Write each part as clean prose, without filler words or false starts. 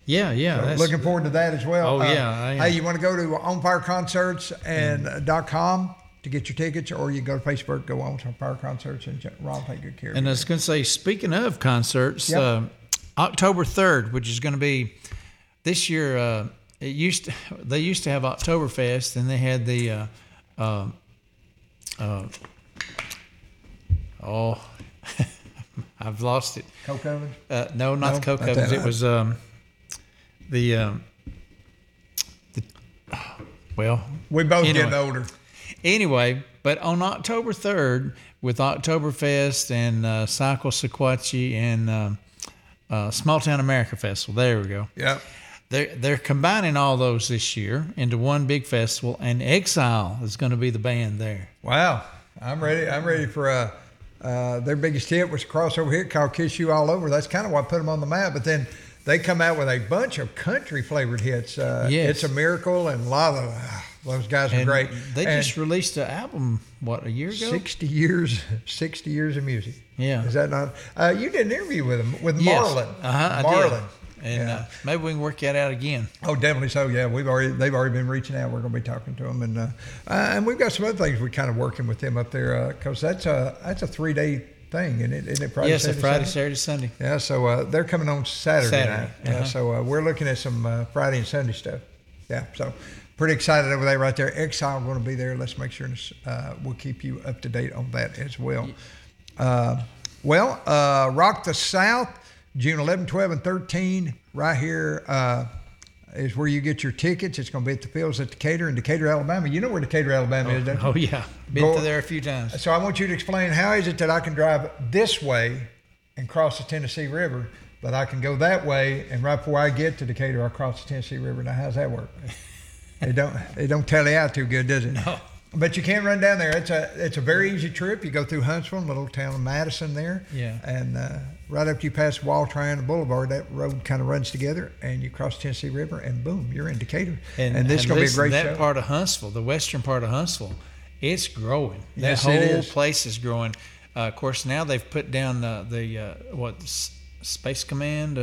Yeah, yeah. So looking forward to that as well. Oh, yeah. Hey, you want to go to onfireconcerts.com to get your tickets, or you go to Facebook, go On Fire Concerts, and Ron will take good care of you. And I was going to say, speaking of concerts, Yep. October 3rd, which is going to be this year, they used to have Oktoberfest, and they had the I've lost it. Coke ovens? No, not the Coke ovens. It was we both anyway. getting older. Anyway, but on October 3rd, with Oktoberfest and Cycle Sequatchie and Small Town America Festival, there we go. Yeah. They're combining all those this year into one big festival, and Exile is going to be the band there. Wow. I'm ready for their biggest hit was a crossover hit called Kiss You All Over. That's kind of what put them on the map. But then they come out with a bunch of country flavored hits. Yes. It's a Miracle, and a lot of those guys are great. They just released an album, a year ago? 60 years of music. Yeah. Is that not? You did an interview with him, with Yes. Marlon. I Marlon. did. And maybe we can work that out again. Oh, definitely so. Yeah, they've already been reaching out. We're going to be talking to them, and we've got some other things we're kind of working with them up there because that's a 3-day thing, isn't it? Friday, Yes, Saturday, Friday, Sunday? Saturday, Sunday. Yeah, so they're coming on Saturday night. Yeah, Uh-huh. so we're looking at some Friday and Sunday stuff. Yeah, so pretty excited over there right there. Exile going to be there. Let's make sure we'll keep you up to date on that as well. Rock the South, June 11, 12, and 13, right here is where you get your tickets. It's going to be at the Fields at Decatur in Decatur, Alabama. You know where Decatur, Alabama is, don't you? Oh, yeah. Been to there a few times. So I want you to explain, how is it that I can drive this way and cross the Tennessee River, but I can go that way, and right before I get to Decatur, I cross the Tennessee River? Now, how's that work? It don't tally out too good, does it? No. But you can run down there. It's a very easy trip. You go through Huntsville, the little town of Madison there. Yeah. And right after you pass Wall Triangle Boulevard, that road kind of runs together, and you cross the Tennessee River, and boom, you're in Decatur. And this is going to be a great show. That part of Huntsville, the western part of Huntsville, it's growing. Yes, that it whole is. place is growing. Of course, now they've put down Space Command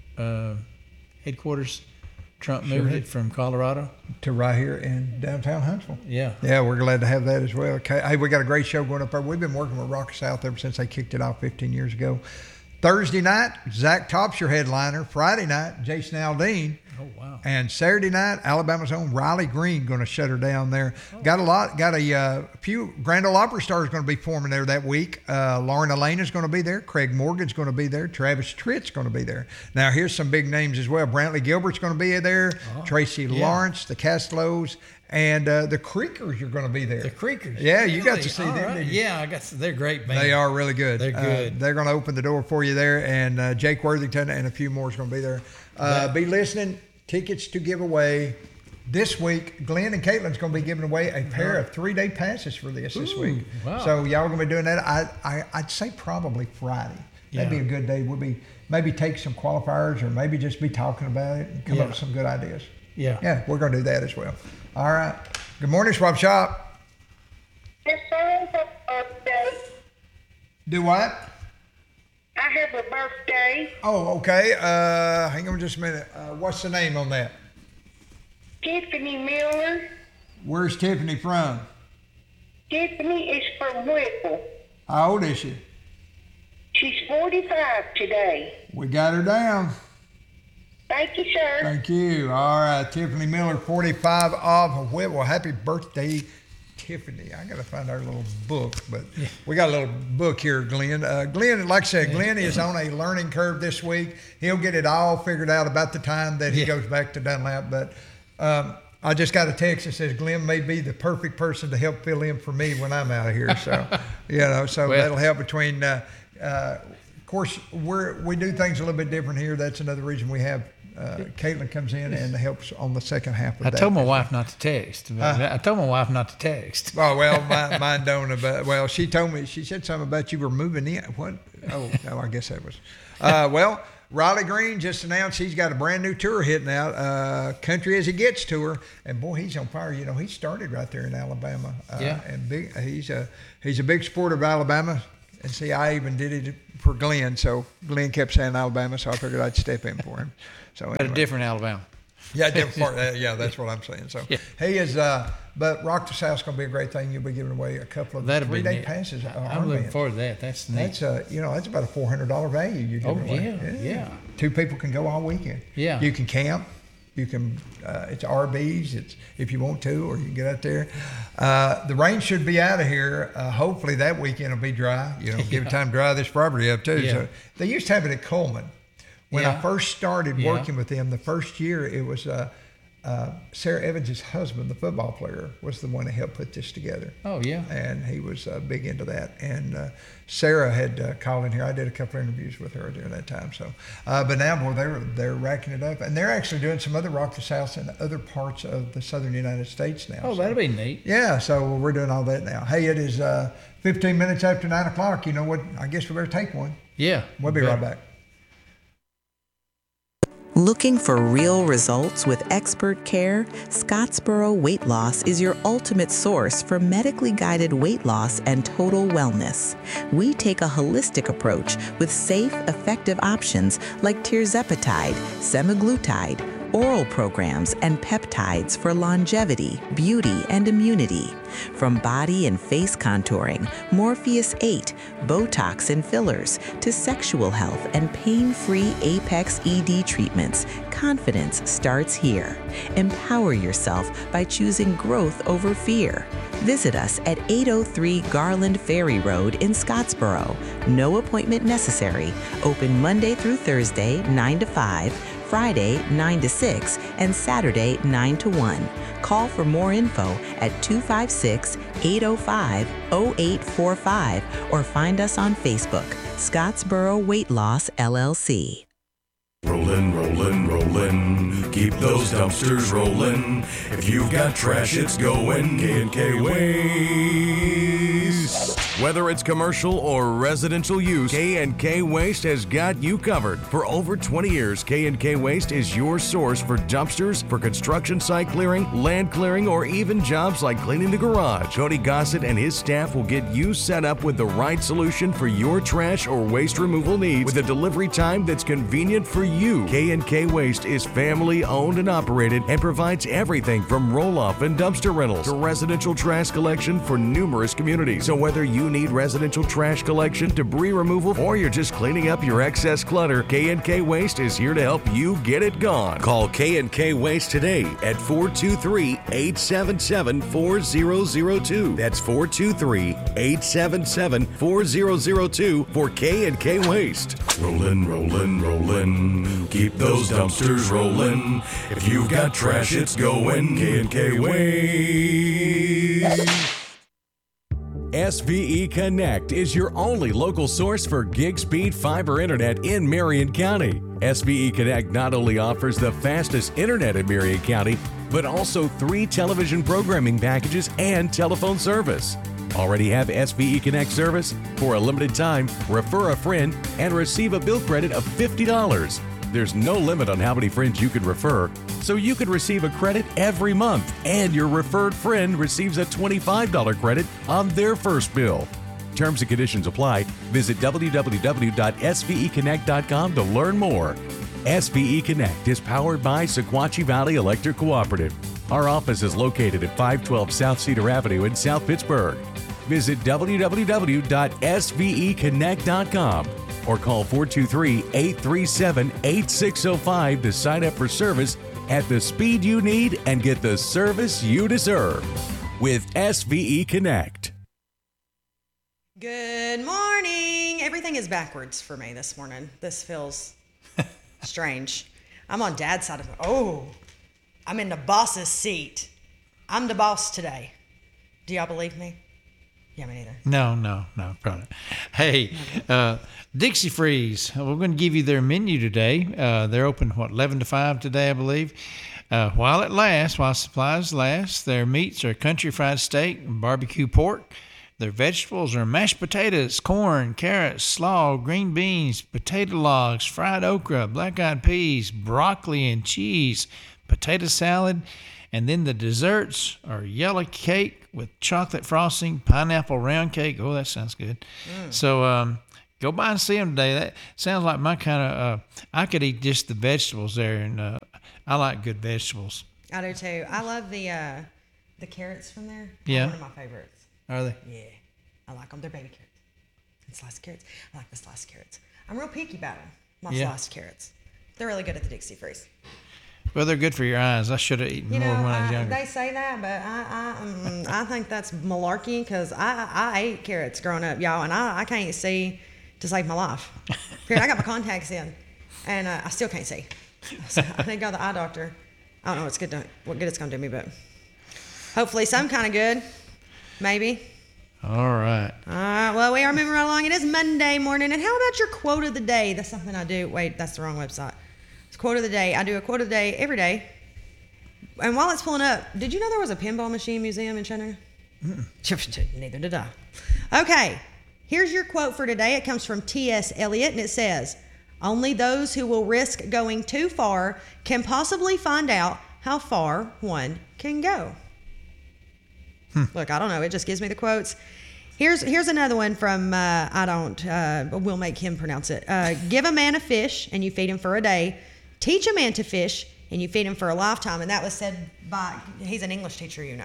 headquarters. Trump moved it from Colorado to right here in downtown Huntsville. Yeah. Yeah, we're glad to have that as well. Okay. Hey, we got a great show going up there. We've been working with Rock South ever since they kicked it off 15 years ago. Thursday night, Zach Topp's your headliner. Friday night, Jason Aldean. Oh, wow. And Saturday night, Alabama's own Riley Green going to shut her down there. Got a few Grand Ole Opry stars going to be forming there that week. Lauren Elena's going to be there. Craig Morgan's going to be there. Travis Tritt's going to be there. Now, here's some big names as well. Brantley Gilbert's going to be there. Tracy Lawrence, the Castlows, and the Creekers are going to be there. The Creekers. Yeah, you got Really? to see All them. right. Didn't you? Yeah, they're great band. They are really good. They're good. They're going to open the door for you there, and Jake Worthington and a few more is going to be there. Be listening. Tickets to give away this week. Glenn and Caitlin's going to be giving away a pair of 3-day passes for this week. Wow. So y'all going to be doing that. I'd say probably Friday. That'd be a good day. We'll be maybe take some qualifiers, or maybe just be talking about it and come up with some good ideas. Yeah, we're going to do that as well. All right. Good morning, Swap Shop. Yes, sir. I have a birthday. Do what? I have a birthday. Oh, okay. Hang on just a minute. What's the name on that? Tiffany Miller. Where's Tiffany from? Tiffany is from Whipple. How old is she? She's 45 today. We got her down. Thank you, sir. Thank you. All right, Tiffany Miller, 45 of Whipple. Happy birthday, Tiffany. I got to find our little book, but we got a little book here, Glenn. Glenn, like I said, Glenn is on a learning curve this week. He'll get it all figured out about the time that he goes back to Dunlap. But I just got a text that says Glenn may be the perfect person to help fill in for me when I'm out of here. So, that'll help between. Of course, we do things a little bit different here. That's another reason we have. Caitlin comes in and helps on the second half of that. I told my wife not to text. I told my wife not to text. Oh, well, mine don't. Well, she told me, she said something about you were moving in. What? Oh, I guess that was. Riley Green just announced he's got a brand new tour hitting out, Country As It Gets tour. And boy, he's on fire. You know, he started right there in Alabama. And he's a big supporter of Alabama. And see, I even did it for Glenn. So Glenn kept saying Alabama, so I figured I'd step in for him. So But anyway. a different Alabama. Yeah, different part. Yeah, that's what I'm saying. So Yeah. he is. But Rock the South's going to be a great thing. You'll be giving away a couple of That'll be 3-day neat. passes. I'm looking forward to that. That's neat. That's that's about a $400 value you're giving away. yeah. 2 people can go all weekend. Yeah. You can camp. You can. It's RVs. It's if you want to, or you can get out there. The rain should be out of here. Hopefully that weekend will be dry. Give it time to dry this property up too. Yeah. So they used to have it at Coleman. When I Yeah. first started Yeah. working with them, the first year it was Sarah Evans' husband, the football player, was the one that helped put this together. Oh, yeah. And he was big into that. And Sarah had called in here. I did a couple of interviews with her during that time. So, but now, boy, they're racking it up, and they're actually doing some other Rock the South in other parts of the southern United States now. Oh, So, that'll be neat. yeah. So we're doing all that now. Hey, it is 15 minutes after 9 o'clock. You know what? I guess we better take one. Yeah. We'll be right back. Looking for real results with expert care? Scottsboro Weight Loss is your ultimate source for medically guided weight loss and total wellness. We take a holistic approach with safe, effective options like tirzepatide, semaglutide, oral programs, and peptides for longevity, beauty, and immunity. From body and face contouring, Morpheus 8, Botox and fillers, to sexual health and pain-free Apex ED treatments, confidence starts here. Empower yourself by choosing growth over fear. Visit us at 803 Garland Ferry Road in Scottsboro. No appointment necessary. Open Monday through Thursday, 9 to 5, Friday, 9 to 6, and Saturday, 9 to 1. Call for more info at 256-805-0845 or find us on Facebook, Scottsboro Weight Loss, LLC. Rollin', rollin', rollin'. Keep those dumpsters rollin'. If you've got trash, it's going K&K Waste. Whether it's commercial or residential use, K&K Waste has got you covered. For over 20 years, K&K Waste is your source for dumpsters, for construction site clearing, land clearing, or even jobs like cleaning the garage. Cody Gossett and his staff will get you set up with the right solution for your trash or waste removal needs with a delivery time that's convenient for you. K&K Waste is family owned and operated and provides everything from roll-off and dumpster rentals to residential trash collection for numerous communities. So whether you need residential trash collection, debris removal, or you're just cleaning up your excess clutter, K&K Waste is here to help you get it gone. Call K&K Waste today at 423-877-4002. That's 423-877-4002 for K&K Waste. Rollin', rollin', rollin'. Keep those dumpsters rollin'. If you've got trash, it's going K&K Waste. SVE Connect is your only local source for gig speed fiber internet in Marion County. SVE Connect not only offers the fastest internet in Marion County, but also 3 television programming packages and telephone service. Already have SVE Connect service? For a limited time, refer a friend and receive a bill credit of $50. There's no limit on how many friends you can refer, so you can receive a credit every month, and your referred friend receives a $25 credit on their first bill. Terms and conditions apply. Visit www.sveconnect.com to learn more. SVE Connect is powered by Sequatchie Valley Electric Cooperative. Our office is located at 512 South Cedar Avenue in South Pittsburgh. Visit www.sveconnect.com. or call 423-837-8605 to sign up for service at the speed you need and get the service you deserve with SVE Connect. Good morning. Everything is backwards for me this morning. This feels strange. I'm on Dad's side of it. Oh, I'm in the boss's seat. I'm the boss today. Do y'all believe me? Yeah, me neither. No, probably not. Hey, Dixie Freeze, we're going to give you their menu today. They're open, 11 to 5 today, I believe. While it lasts, while supplies last, their meats are country fried steak and barbecue pork. Their vegetables are mashed potatoes, corn, carrots, slaw, green beans, potato logs, fried okra, black-eyed peas, broccoli and cheese, potato salad, And then the desserts are yellow cake with chocolate frosting, pineapple round cake. Oh, that sounds good. So go by and see them today. That sounds like my kind of. I could eat just the vegetables there, and I like good vegetables. I do too. I love the carrots from there. Yeah. One of my favorites. Are they? Yeah, I like them. They're baby carrots and sliced carrots. I like the sliced carrots. I'm real picky about them. My sliced carrots. They're really good at the Dixie Freeze. Well, they're good for your eyes. I should have eaten more when I was younger. They say that, but I think that's malarkey because I ate carrots growing up, y'all, and I can't see to save my life. Period. I got my contacts in, and I still can't see. So I think go to the eye doctor. I don't know what good it's going to do me, but hopefully some kind of good, maybe. All right. All right, well, we are moving right along. It is Monday morning, and how about your quote of the day? That's something I do. Wait, that's the wrong website. It's quote of the day. I do a quote of the day every day. And while it's pulling up, did you know there was a pinball machine museum in Chattanooga? Neither did I. Okay, here's your quote for today. It comes from T.S. Eliot, and it says, "Only those who will risk going too far can possibly find out how far one can go." Look, I don't know. It just gives me the quotes. Here's another one from, we'll make him pronounce it. Give a man a fish and you feed him for a day. Teach a man to fish and you feed him for a lifetime. And that was said by, he's an English teacher, you know.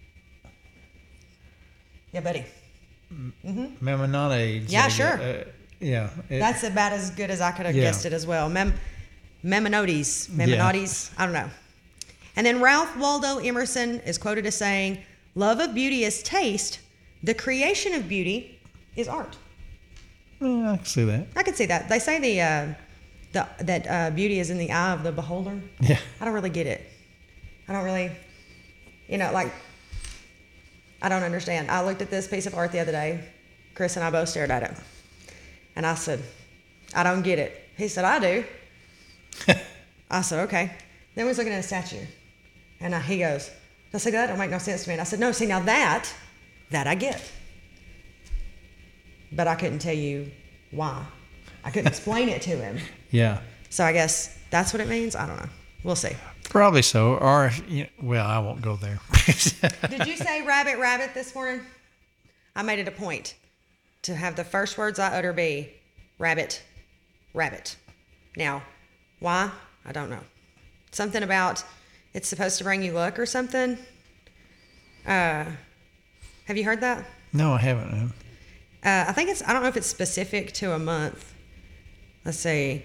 Yeah, buddy. Maimonides. Yeah, sure. That's about as good as I could have guessed it as well. Maimonides. I don't know. And then Ralph Waldo Emerson is quoted as saying, "Love of beauty is taste. The creation of beauty is art." I can see that. I can see that. They say that beauty is in the eye of the beholder. Yeah. I don't really get it. I don't really, I don't understand. I looked at this piece of art the other day. Chris and I both stared at it. And I said, "I don't get it." He said, "I do." I said, "Okay." Then we was looking at a statue. And he goes, I said, "That don't make no sense to me." And I said, "No, see, now that I get." But I couldn't tell you why. I couldn't explain it to him. Yeah. So I guess that's what it means. I don't know. We'll see. Probably so. Or, well, I won't go there. Did you say rabbit this morning? I made it a point to have the first words I utter be rabbit. Now, why? I don't know. Something about it's supposed to bring you luck or something. Have you heard that? No, I haven't. I think I don't know if it's specific to a month. Let's see.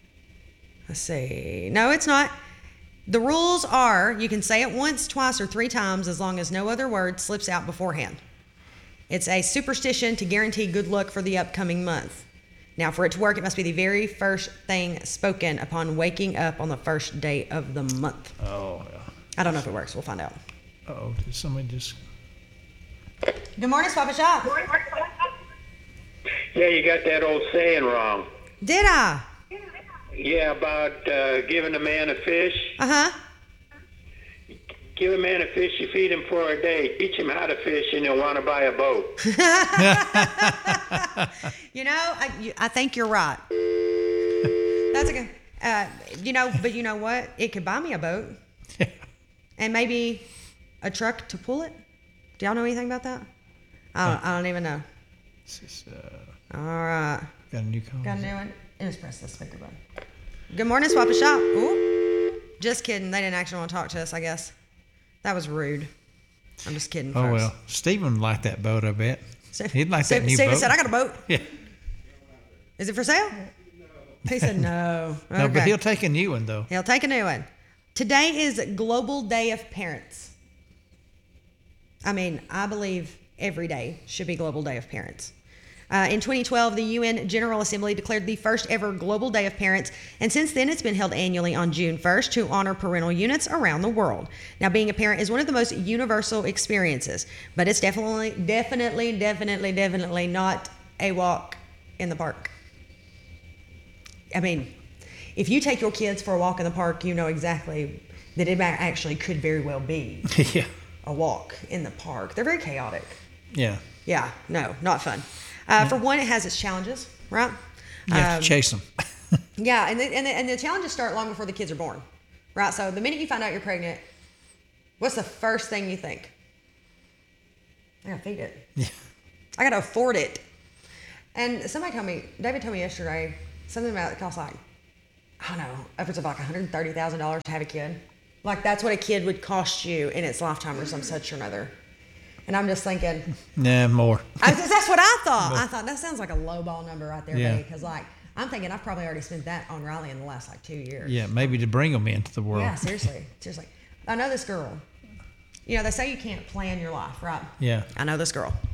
No, it's not. The rules are you can say it once, twice, or 3 times as long as no other word slips out beforehand. It's a superstition to guarantee good luck for the upcoming month. Now, for it to work, it must be the very first thing spoken upon waking up on the first day of the month. Oh, yeah. I don't know if it works. We'll find out. Uh-oh, did somebody just... Good morning, Swap and Shop. Yeah, you got that old saying wrong. Did I? Yeah, about giving a man a fish. Uh-huh. Give a man a fish, you feed him for a day. Teach him how to fish, and he'll want to buy a boat. I think you're right. That's a good... but you know what? It could buy me a boat. And maybe a truck to pull it. Do y'all know anything about that? I don't even know. All right. Got a new call. Got a new one? Just press the speaker button. Good morning, Swap and Shop. Ooh. Just kidding. They didn't actually want to talk to us, I guess. That was rude. I'm just kidding, folks. Oh, well. Stephen liked that boat, I bet. He'd like that new boat. Stephen said, "I got a boat." Yeah. Is it for sale? No. He said no. Okay. No, but he'll take a new one, though. He'll take a new one. Today is Global Day of Parents. I believe every day should be Global Day of Parents. In 2012, the UN General Assembly declared the first ever Global Day of Parents, and since then it's been held annually on June 1st to honor parental units around the world. Now, being a parent is one of the most universal experiences, but it's definitely not a walk in the park. If you take your kids for a walk in the park, you know exactly that it actually could very well be a walk in the park. They're very chaotic. Yeah. Yeah, no, not fun. For one, it has its challenges, right? You have to chase them. Yeah, and the challenges start long before the kids are born, right? So the minute you find out you're pregnant, What's the first thing you think? I gotta feed it. Yeah. I gotta afford it. And David told me yesterday, something about it costs like, I don't know, upwards of like $130,000 to have a kid. Like that's what a kid would cost you in its lifetime or some such or another. And I'm just thinking. Nah, more. That's what I thought. I thought that sounds like a lowball number right there, Yeah. because like I'm thinking I've probably already spent that on Riley in the last like 2 years. Yeah, maybe to bring them into the world. Yeah, seriously. I know this girl. You know, they say you can't plan your life, right? Yeah. I know this girl.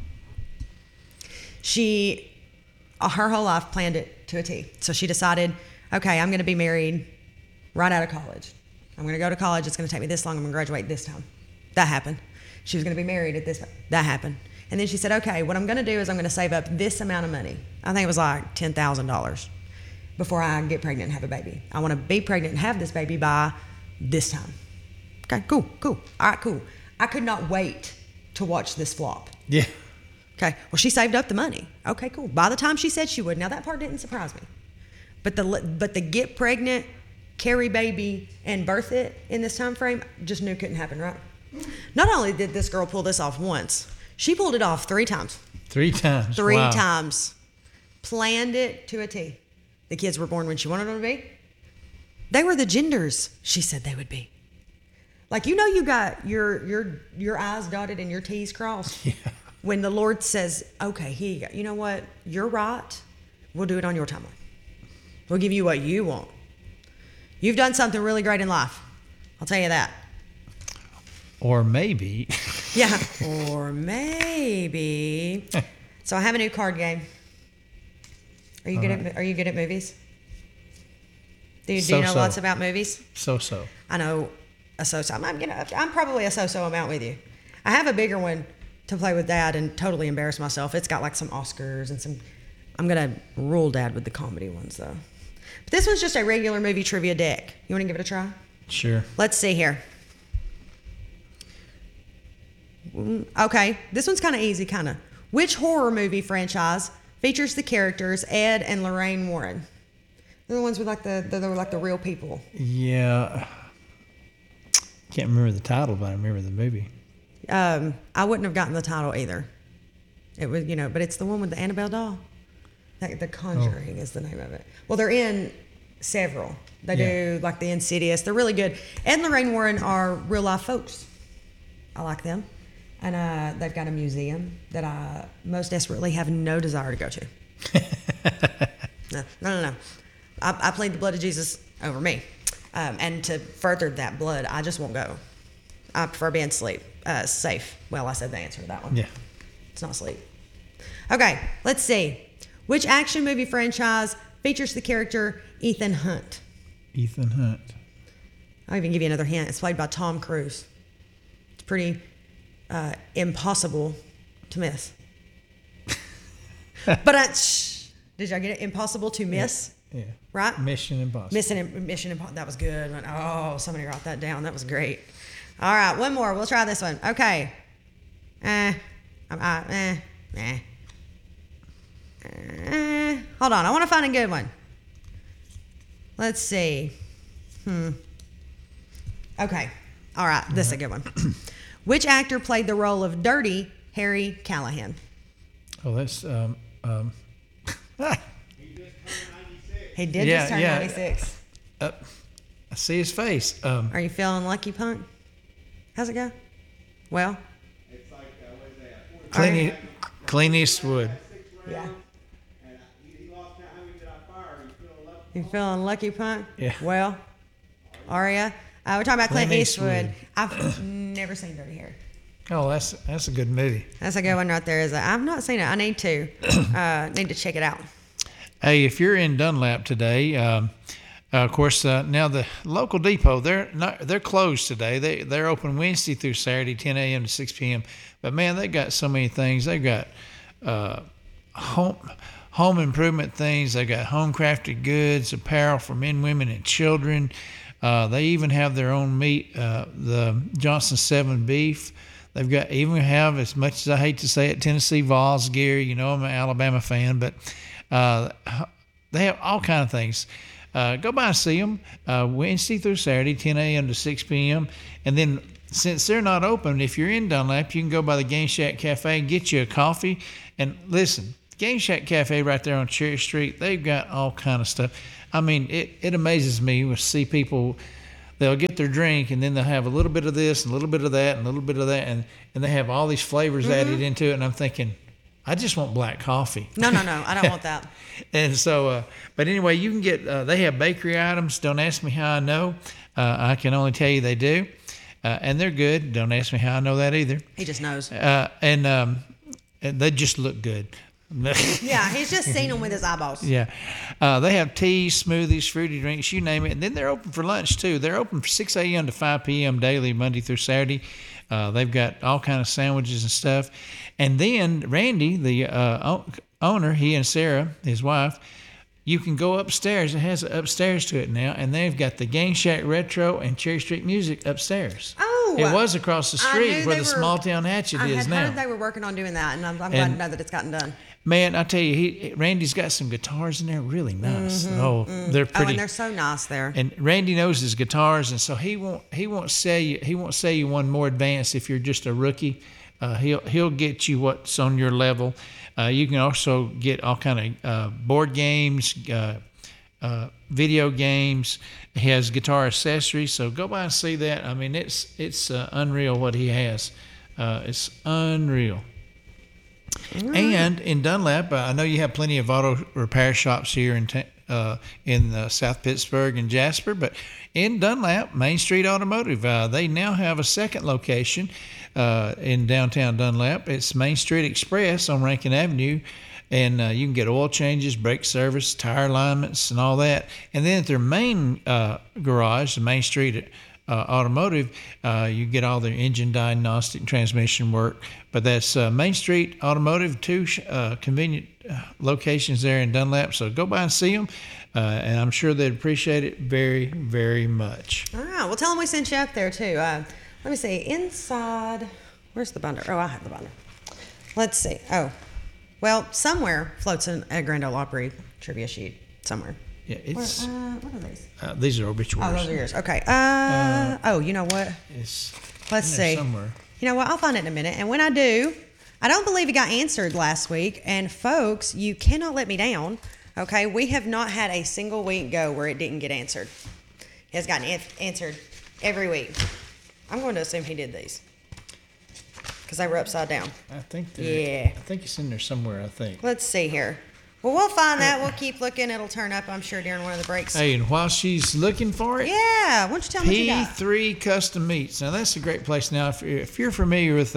She, her whole life planned it to a T. So she decided, okay, I'm going to be married right out of college. I'm going to go to college. It's going to take me this long. I'm going to graduate this time. That happened. She was going to be married at this. That happened. And then she said, okay, what I'm going to do is I'm going to save up this amount of money. I think it was like $10,000 before I get pregnant and have a baby. I want to be pregnant and have this baby by this time. Okay, cool. All right, cool. I could not wait to watch this flop. Yeah. Okay, well, she saved up the money. Okay, cool. By the time she said she would, now that part didn't surprise me. But the get pregnant, carry baby, and birth it in this time frame, just knew couldn't happen, right? Not only did this girl pull this off once, she pulled it off 3 times. 3 times. Three Wow. times. Planned it to a T. The kids were born when she wanted them to be. They were the genders she said they would be. Like, you know, you got your I's dotted and your T's crossed. Yeah. When the Lord says, okay, here you go. You know what? You're right. We'll do it on your timeline. We'll give you what you want. You've done something really great in life. I'll tell you that. Or maybe. Yeah. Or maybe. So I have a new card game. Are you good at movies? Do you know So-so. lots about movies? So. I know a so-so. I'm probably a so-so amount with you. I have a bigger one to play with Dad and totally embarrass myself. It's got like some Oscars and some. I'm gonna rule Dad with the comedy ones though. But this one's just a regular movie trivia deck. You want to give it a try? Sure. Let's see here. Okay, this one's kind of easy, kind of. Which horror movie franchise features the characters Ed and Lorraine Warren? They're the ones with like the real people. Yeah. Can't remember the title, but I remember the movie. I wouldn't have gotten the title either. It was, but it's the one with the Annabelle doll. The Conjuring is the name of it. Well, they're in several. They do like the Insidious. They're really good. Ed and Lorraine Warren are real life folks. I like them. And they've got a museum that I most desperately have no desire to go to. No. I plead the blood of Jesus over me. And to further that blood, I just won't go. I prefer being safe. Well, I said the answer to that one. Yeah. It's not sleep. Okay, let's see. Which action movie franchise features the character Ethan Hunt? Ethan Hunt. I'll even give you another hint. It's played by Tom Cruise. It's pretty impossible to miss. But did y'all get it? Impossible to miss? Yeah. Right? Mission Impossible. Mission Impossible. That was good. Oh, somebody wrote that down. That was great. All right, one more. We'll try this one. Okay. Hold on. I want to find a good one. Let's see. Okay. All right. This is a good one. Which actor played the role of Dirty Harry Callahan? Oh, that's He did just turn 96. I see his face. Are you feeling lucky, punk? How's it go? Well, It's like, Clint Eastwood. yeah. And he lost count how many did I fire? You feel lucky? You feeling lucky, punk? Yeah. Well, Aria, we're talking about Clint Clint Eastwood. Eastwood. I've never seen Dirty Harry. Oh, that's a good movie. That's a good one right there. I've not seen it. I need to. Need to check it out. Hey, if you're in Dunlap today, of course, now the local depot they're closed today. They're open Wednesday through Saturday, 10 a.m. to 6 p.m. But man, they got so many things. They've got home improvement things. They got home crafted goods, apparel for men, women, and children. They even have their own meat, the Johnson 7 beef. They've got have, as much as I hate to say it, Tennessee Vols gear. You know, I'm an Alabama fan, but they have all kind of things. Go by and see them Wednesday through Saturday, 10 a.m. to 6 p.m. And then since they're not open, if you're in Dunlap, you can go by the Game Shack Cafe and get you a coffee. And listen, Game Shack Cafe right there on Cherry Street, they've got all kind of stuff. I mean, it amazes me to see people. They'll get their drink and then they'll have a little bit of this and a little bit of that and a little bit of that, and they have all these flavors added into it. And I'm thinking, I just want black coffee. No, I don't want that. And so, but anyway, you can get, they have bakery items. Don't ask me how I know. I can only tell you they do. And they're good. Don't ask me how I know that either. He just knows. And they just look good. Yeah, he's just seen them with his eyeballs. Yeah. They have teas, smoothies, fruity drinks, you name it. And then they're open for lunch, too. They're open from 6 a.m. to 5 p.m. daily, Monday through Saturday. They've got all kind of sandwiches and stuff. And then Randy, the owner, he and Sarah, his wife, you can go upstairs. It has upstairs to it now. And they've got the Game Shack Retro and Cherry Street Music upstairs. Oh. It was across the street where the Small Town Hatchet is now. I had heard they were working on doing that, and I'm glad to know that it's gotten done. Man, I tell you, Randy's got some guitars in there, really nice. They're pretty. Oh, and they're so nice there. And Randy knows his guitars, and so he won't sell you one more advanced if you're just a rookie. He'll get you what's on your level. You can also get all kind of board games, video games. He has guitar accessories, so go by and see that. I mean, it's unreal what he has. It's unreal. And in Dunlap, I know you have plenty of auto repair shops here in South Pittsburgh and Jasper, but in Dunlap, Main Street Automotive, they now have a second location in downtown Dunlap. It's Main Street Express on Rankin Avenue, and you can get oil changes, brake service, tire alignments, and all that. And then at their main garage, the Main Street Automotive, you get all their engine diagnostic and transmission work. But that's Main Street Automotive, two convenient locations there in Dunlap. So go by and see them, and I'm sure they'd appreciate it very, very much. All right. Well, tell them we sent you up there, too. Let me see. Inside, where's the binder? Oh, I have the binder. Let's see. Oh, well, somewhere floats a Grand Ole Opry trivia sheet somewhere. Yeah, it's. What are these? These are obituaries. Oh, those are yours. Okay. You know what? Let's see. Somewhere. You know what? I'll find it in a minute. And when I do, I don't believe it got answered last week. And folks, you cannot let me down. Okay, we have not had a single week go where it didn't get answered. It has gotten answered every week. I'm going to assume he did these because they were upside down. I think. Yeah. I think it's in there somewhere. I think. Let's see here. Well, we'll find that. We'll keep looking. It'll turn up, I'm sure, during one of the breaks. Hey, and while she's looking for it, yeah, why don't you tell me what you got? P3 Custom Meats. Now, that's a great place. Now, if you're familiar with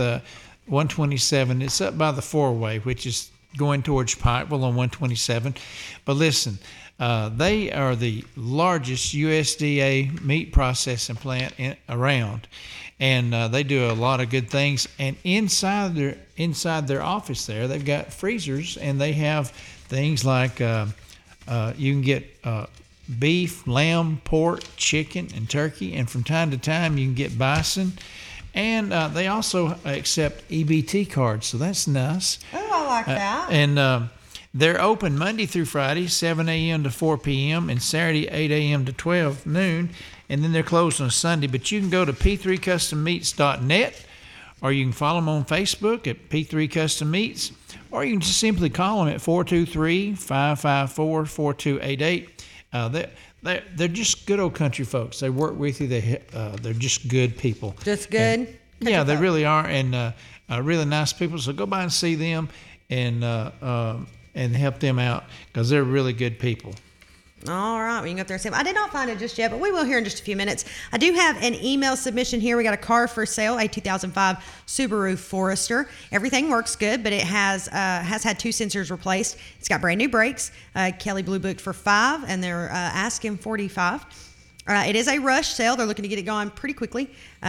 127, it's up by the four-way, which is going towards Pikeville on 127. But listen, they are the largest USDA meat processing plant around, and they do a lot of good things. And inside their office there, they've got freezers, and they have things like you can get beef, lamb, pork, chicken, and turkey. And from time to time, you can get bison. And they also accept EBT cards, so that's nice. Oh, I like that. And they're open Monday through Friday, 7 a.m. to 4 p.m., and Saturday, 8 a.m. to 12 noon. And then they're closed on Sunday. But you can go to p3custommeats.net, or you can follow them on Facebook at P3 Custom Meats, or you can just simply call them at 423-554-4288. They're just good old country folks. They work with you. They're just good people. Just good? Yeah, they really are, and really nice people. So go by and see them and help them out because they're really good people. All right, we can go up there and see them. I did not find it just yet, but we will here in just a few minutes. I do have an email submission here. We got a car for sale, a 2005 Subaru Forester. Everything works good, but it has had two sensors replaced. It's got brand new brakes. Kelly Blue booked for $5,000, and they're asking $45,000. It is a rush sale. They're looking to get it going pretty quickly.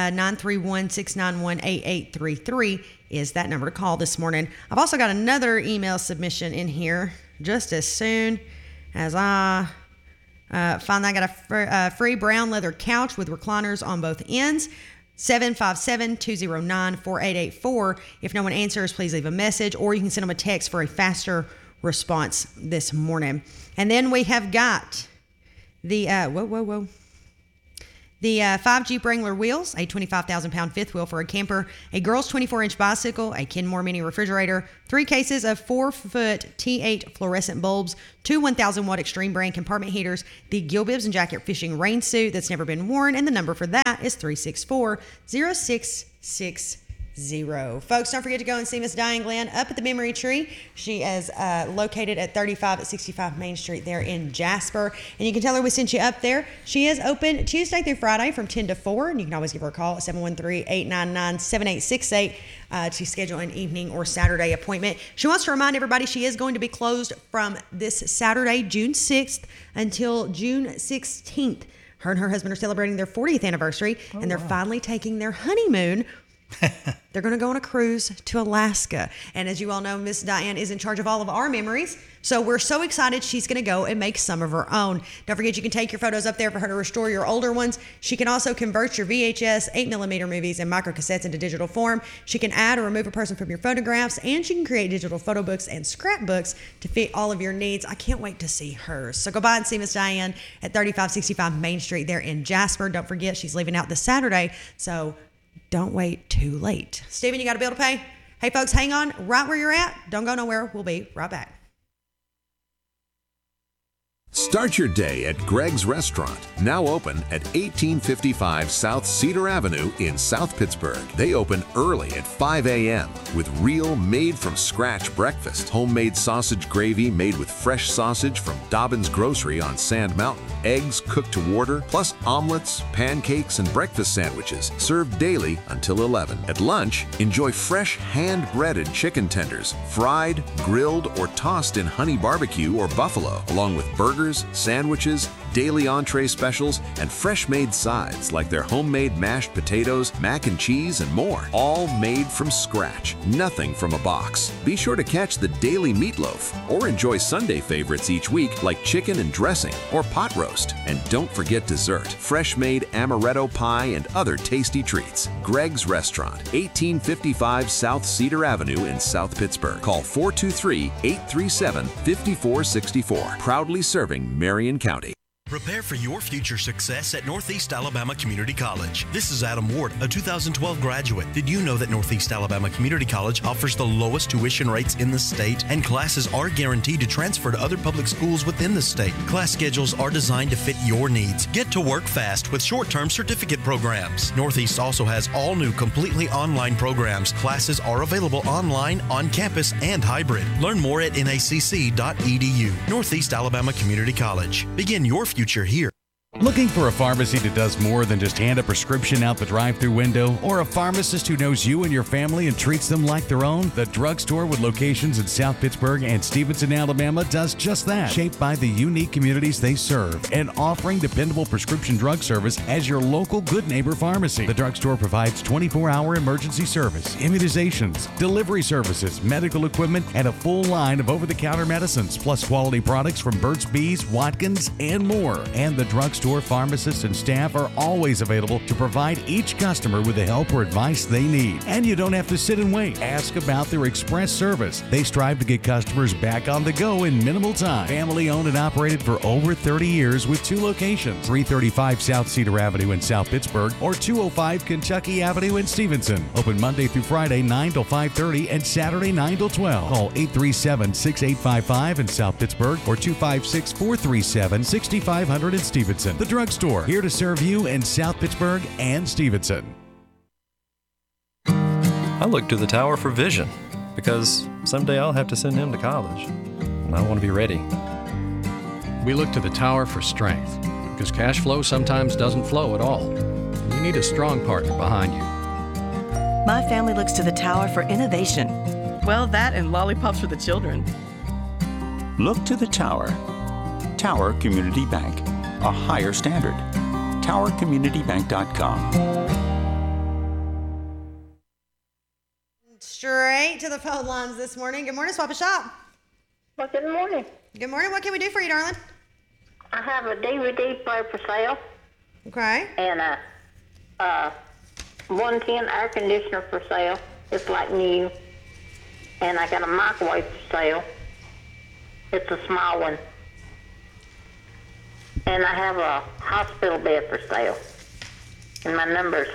931-691-8833 is that number to call this morning. I've also got another email submission in here just as soon as I find I got a free brown leather couch with recliners on both ends. 757-209-4884. If no one answers, please leave a message, or you can send them a text for a faster response this morning. And then we have got the The 5 Jeep Wrangler wheels, a 25,000-pound fifth wheel for a camper, a girl's 24-inch bicycle, a Kenmore mini refrigerator, 3 cases of 4-foot T8 fluorescent bulbs, 2 1,000-watt Extreme brand compartment heaters, the Gill Bibs and Jacket fishing rain suit that's never been worn, and the number for that is 364-0660. Folks, don't forget to go and see Miss Diane Glenn up at the Memory Tree. She is located at 35 at 65 Main Street there in Jasper. And you can tell her we sent you up there. She is open Tuesday through Friday from 10 to 4. And you can always give her a call at 713-899-7868 to schedule an evening or Saturday appointment. She wants to remind everybody she is going to be closed from this Saturday, June 6th until June 16th. Her and her husband are celebrating their 40th anniversary, and they're finally taking their honeymoon. They're going to go on a cruise to Alaska. And as you all know, Miss Diane is in charge of all of our memories. So we're so excited she's going to go and make some of her own. Don't forget, you can take your photos up there for her to restore your older ones. She can also convert your VHS, 8mm movies, and microcassettes into digital form. She can add or remove a person from your photographs, and she can create digital photo books and scrapbooks to fit all of your needs. I can't wait to see hers. So go by and see Miss Diane at 3565 Main Street there in Jasper. Don't forget, she's leaving out this Saturday. So don't wait too late. Steven, you got a bill to pay? Hey, folks, hang on right where you're at. Don't go nowhere. We'll be right back. Start your day at Greg's Restaurant, now open at 1855 South Cedar Avenue in South Pittsburgh. They open early at 5 a.m. with real made-from-scratch breakfast, homemade sausage gravy made with fresh sausage from Dobbins Grocery on Sand Mountain, eggs cooked to order, plus omelets, pancakes, and breakfast sandwiches served daily until 11. At lunch, enjoy fresh hand-breaded chicken tenders, fried, grilled, or tossed in honey barbecue or buffalo, along with burgers, sandwiches, daily entree specials, and fresh-made sides like their homemade mashed potatoes, mac and cheese, and more. All made from scratch, nothing from a box. Be sure to catch the daily meatloaf or enjoy Sunday favorites each week like chicken and dressing or pot roast. And don't forget dessert, fresh-made amaretto pie, and other tasty treats. Greg's Restaurant, 1855 South Cedar Avenue in South Pittsburgh. Call 423-837-5464. Proudly serving Marion County. Prepare for your future success at Northeast Alabama Community College. This is Adam Ward, a 2012 graduate. Did you know that Northeast Alabama Community College offers the lowest tuition rates in the state, and classes are guaranteed to transfer to other public schools within the state? Class schedules are designed to fit your needs. Get to work fast with short-term certificate programs. Northeast also has all new completely online programs. Classes are available online, on campus, and hybrid. Learn more at nacc.edu. Northeast Alabama Community College. Begin your future here. Looking for a pharmacy that does more than just hand a prescription out the drive-thru window, or a pharmacist who knows you and your family and treats them like their own? The drugstore with locations in South Pittsburgh and Stevenson, Alabama does just that. Shaped by the unique communities they serve and offering dependable prescription drug service as your local good neighbor pharmacy. The drugstore provides 24-hour emergency service, immunizations, delivery services, medical equipment, and a full line of over-the-counter medicines, plus quality products from Burt's Bees, Watkins, and more. And the drugstore pharmacists and staff are always available to provide each customer with the help or advice they need. And you don't have to sit and wait. Ask about their express service. They strive to get customers back on the go in minimal time. Family owned and operated for over 30 years with 2 locations, 335 South Cedar Avenue in South Pittsburgh or 205 Kentucky Avenue in Stevenson. Open Monday through Friday 9 till 5:30 and Saturday 9 till 12. Call 837-6855 in South Pittsburgh or 256-437-6500 in Stevenson. The drugstore, here to serve you in South Pittsburgh and Stevenson. I look to the tower for vision because someday I'll have to send him to college, and I want to be ready. We look to the tower for strength because cash flow sometimes doesn't flow at all. You need a strong partner behind you. My family looks to the tower for innovation. Well, that and lollipops for the children. Look to the tower. Tower Community Bank. A higher standard. TowerCommunityBank.com. Straight to the phone lines this morning. Good morning, Swap and Shop. Well, good morning. Good morning. What can we do for you, darling? I have a DVD player for sale. Okay. And a 110 air conditioner for sale. It's like new. And I got a microwave for sale. It's a small one. And I have a hospital bed for sale. And my number is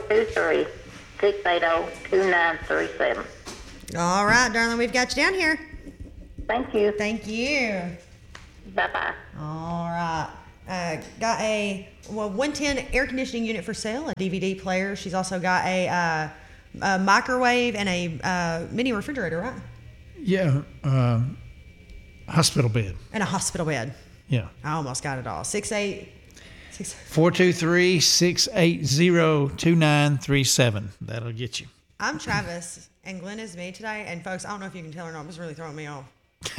423-680-2937. All right, darling, we've got you down here. Thank you. Thank you. Bye-bye. All right. Got a 110 air conditioning unit for sale, a DVD player. She's also got a microwave and a mini refrigerator, right? Yeah. Hospital bed. And a hospital bed. Yeah. I almost got it all. 423-680-2937. That'll get you. I'm Travis, and Glenn is me today. And folks, I don't know if you can tell or not, but it's really throwing me off.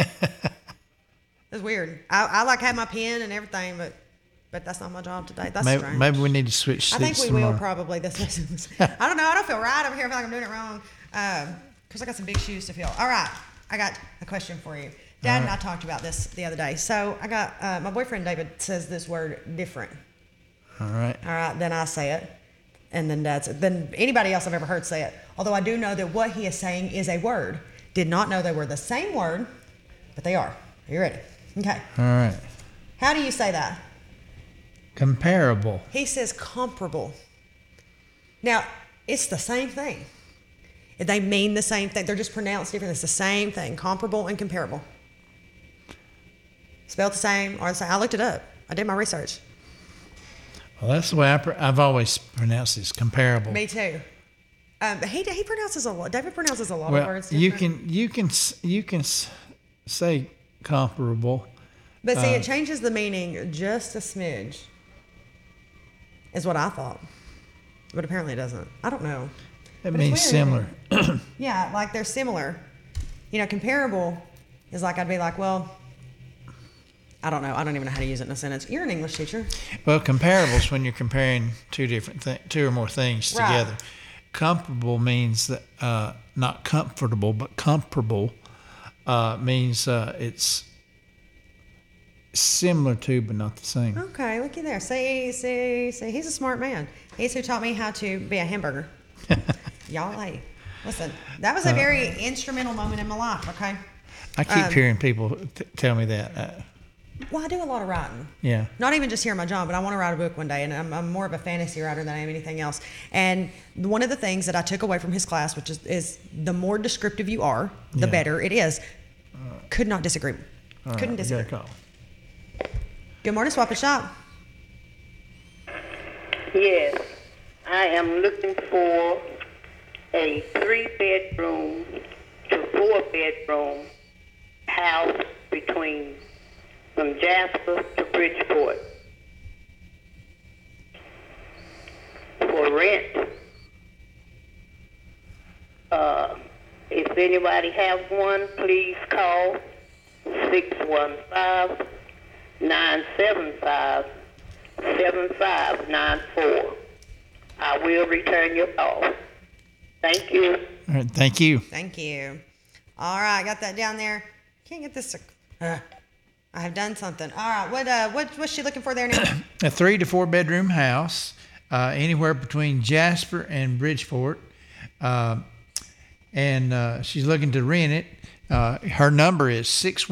It's weird. I like have my pen and everything, but that's not my job today. That's strange. Maybe we need to switch seats. I think we tomorrow. will probably. I don't know. I don't feel right over here. I feel like I'm doing it wrong. Because I got some big shoes to fill. All right. I got a question for you. Dad and I talked about this the other day. So I got my boyfriend David says this word different. All right. Then I say it. And then anybody else I've ever heard say it. Although I do know that what he is saying is a word. Did not know they were the same word, but they are. Are you ready? Okay. All right. How do you say that? Comparable. He says comparable. Now, it's the same thing. They mean the same thing. They're just pronounced different. It's the same thing. Comparable and comparable. Spelled the same or the same. I looked it up. I did my research. Well, that's the way I've always pronounced this. Comparable. Me too. He pronounces a lot. David pronounces a lot Well, of words. you can say comparable. But see, it changes the meaning just a smidge. Is what I thought. But apparently it doesn't. I don't know. It means similar. Yeah, like they're similar. Comparable is like I'd be like, well, I don't know. I don't even know how to use it in a sentence. You're an English teacher. Well, comparable is when you're comparing two or more things together. Comparable means that not comfortable, but comparable means it's similar to, but not the same. Okay, looky there. See, he's a smart man. He's who taught me how to be a hamburger. Y'all, hey, listen, that was a very instrumental moment in my life, okay? I keep hearing people tell me that. Well, I do a lot of writing. Yeah. Not even just here in my job, but I want to write a book one day, and I'm more of a fantasy writer than I am anything else. And one of the things that I took away from his class, which is the more descriptive you are, the better it is. Could not disagree. Couldn't disagree. Call. Good morning, Swap and Shop. Yes, I am looking for a 3-bedroom to 4-bedroom house from Jasper to Bridgeport for rent. If anybody has one, please call 615-975-7594. I will return your call. Thank you. All right, thank you. Thank you. All right, got that down there. Can't get this. I have done something. All right, what's she looking for there now? A 3 to 4 bedroom house, anywhere between Jasper and Bridgeport, and she's looking to rent it. Her number is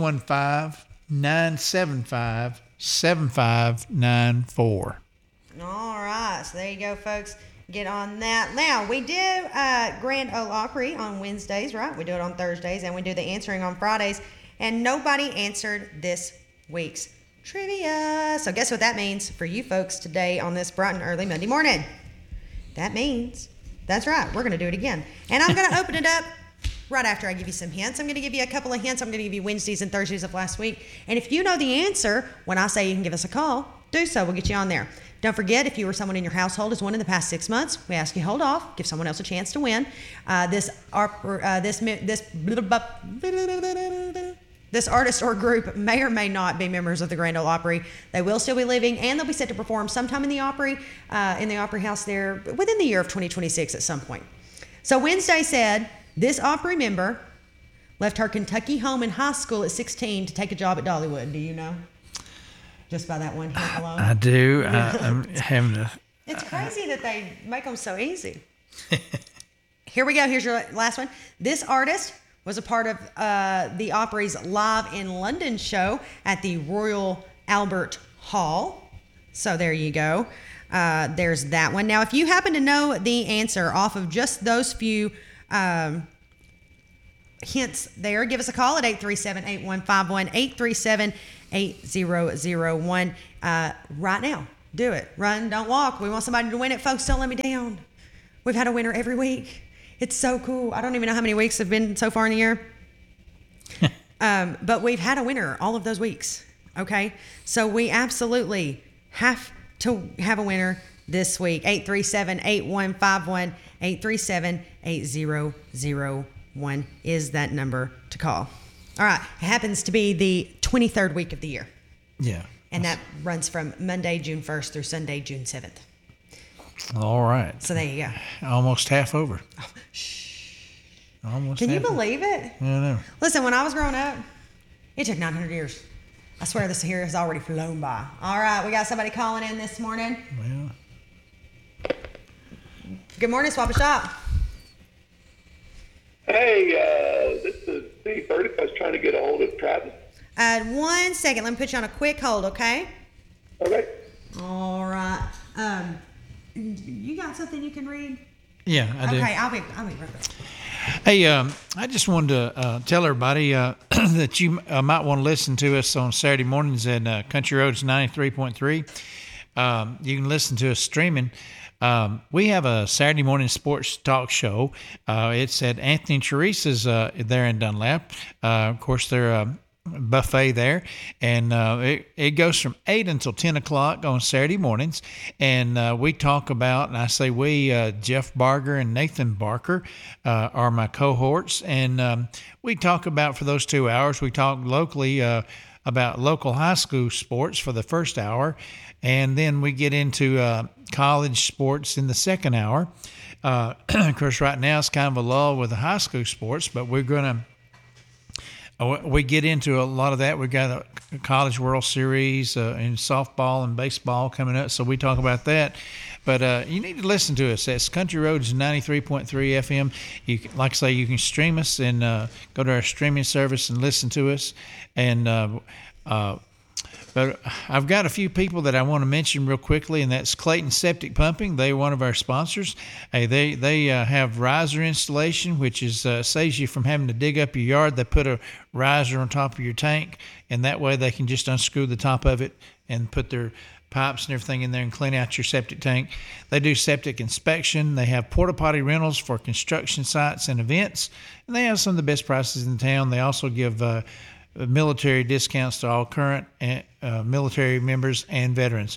615-975-7594. All right, so there you go, folks. Get on that. Now, we do Grand Ole Opry on Wednesdays, right? We do it on Thursdays, and we do the answering on Fridays. And nobody answered this week's trivia. So guess what that means for you folks today on this bright and early Monday morning? That means, that's right, we're going to do it again. And I'm going to open it up right after I give you some hints. I'm going to give you a couple of hints. I'm going to give you Wednesdays and Thursdays of last week. And if you know the answer, when I say you can give us a call, do so. We'll get you on there. Don't forget, if you or someone in your household has won in the past 6 months, we ask you hold off, give someone else a chance to win. This artist or group may or may not be members of the Grand Ole Opry. They will still be living, and they'll be set to perform sometime in the Opry House there within the year of 2026 at some point. So Wednesday said, this Opry member left her Kentucky home in high school at 16 to take a job at Dollywood. Do you know? Just by that one hint alone? I do. I'm having to... It's crazy that they make them so easy. Here we go. Here's your last one. This artist was a part of the Opry's Live in London show at the Royal Albert Hall. So there you go. There's that one. Now, if you happen to know the answer off of just those few hints there, give us a call at 837-8151, 837-8001. Right now. Do it. Run, don't walk. We want somebody to win it. Folks, don't let me down. We've had a winner every week. It's so cool. I don't even know how many weeks have been so far in the year. But we've had a winner all of those weeks. Okay? So we absolutely have to have a winner this week. 837-8151, 837-8001 is that number to call. All right. It happens to be the 23rd week of the year. Yeah. And that runs from Monday, June 1st through Sunday, June 7th. All right. So there you go. Almost half over. Oh, shh. Almost. Can you believe it? I know. Listen, when I was growing up, it took 900 years. I swear this here has already flown by. All right, we got somebody calling in this morning. Well. Good morning, Swap a Shop. Hey, this is Steve Burdick. I was trying to get a hold of Travis. 1 second. Let me put you on a quick hold, okay? Okay. All right. You got something you can read? Yeah, I do. Okay, I'll be right back. Hey, I just wanted to tell everybody that you might want to listen to us on Saturday mornings at Country Roads 93.3. You can listen to us streaming. We have a Saturday morning sports talk show. It's at Anthony and Teresa's there in Dunlap. Of course, they're buffet there, and it goes from 8 until 10 o'clock on Saturday mornings, and we talk about, and I say we, Jeff Barger and Nathan Barker are my cohorts, and we talk about, for those 2 hours, we talk locally about local high school sports for the first hour, and then we get into college sports in the second hour. Of course, right now it's kind of a lull with the high school sports, but we're going to we get into a lot of that. We've got a College World Series in softball and baseball coming up, so we talk about that. But you need to listen to us. That's Country Roads 93.3 FM. You can, like I say, you can stream us and go to our streaming service and listen to us. And but I've got a few people that I want to mention real quickly, and that's Clayton Septic Pumping. They're one of our sponsors. Hey, they have riser installation, which is saves you from having to dig up your yard. They put a riser on top of your tank, and that way they can just unscrew the top of it and put their pipes and everything in there and clean out your septic tank. They do septic inspection. They have porta potty rentals for construction sites and events, and they have some of the best prices in town. They also give military discounts to all current military members and veterans.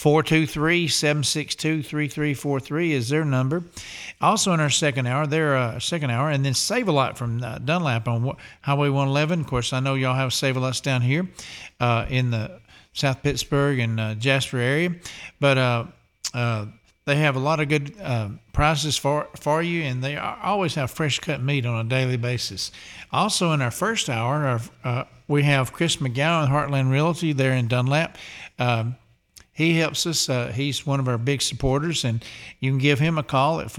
423-762-3343 is their number. Also in our second hour, and then Save-A-Lot from Dunlap on Highway 111. Of course, I know y'all have Save-A-Lots down here in the South Pittsburgh and Jasper area, but they have a lot of good prices for you, and they always have fresh cut meat on a daily basis. Also, in our first hour, we have Chris McGowan, Heartland Realty, there in Dunlap. He helps us. He's one of our big supporters, and you can give him a call at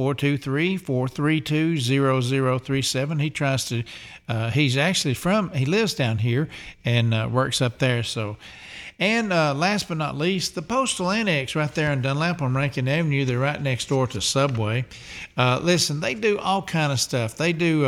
423-432-0037. He tries to. He's actually he lives down here and works up there. So. And last but not least, the Postal Annex right there in Dunlap on Rankin Avenue. They're right next door to Subway. Listen, they do all kind of stuff. They do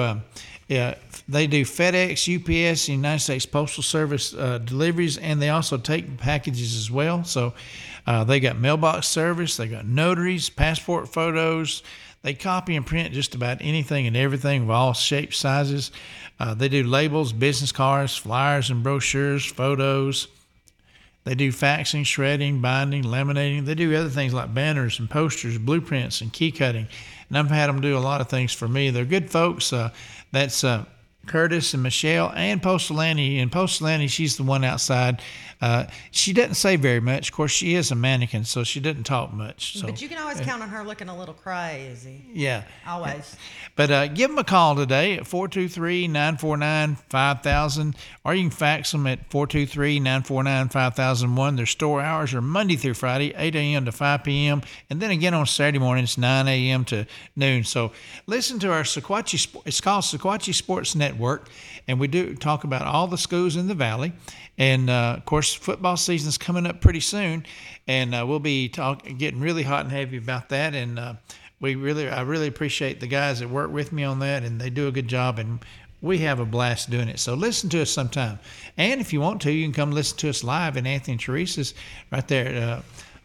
FedEx, UPS, United States Postal Service deliveries, and they also take packages as well. So they got mailbox service, they got notaries, passport photos. They copy and print just about anything and everything of all shapes, sizes. They do labels, business cards, flyers and brochures, photos. They do faxing, shredding, binding, laminating. They do other things like banners and posters, blueprints, and key cutting. And I've had them do a lot of things for me. They're good folks. That's Curtis and Michelle and Postal Annie. And Postal Annie, she's the one outside. She doesn't say very much. Of course, she is a mannequin, so she doesn't talk much. So, but you can always count on her looking a little crazy. Yeah. Always. But give them a call today at 423-949-5000, or you can fax them at 423-949-5001. Their store hours are Monday through Friday, 8 a.m. to 5 p.m., and then again on Saturday morning, it's 9 a.m. to noon. So listen to our Sequatchie, it's called Sequatchie Sports Network, and we do talk about all the schools in the Valley. And, of course, course, football season's coming up pretty soon, and we'll be getting really hot and heavy about that. And I really appreciate the guys that work with me on that, and they do a good job, and we have a blast doing it. So listen to us sometime. And if you want to, you can come listen to us live in Anthony and Teresa's right there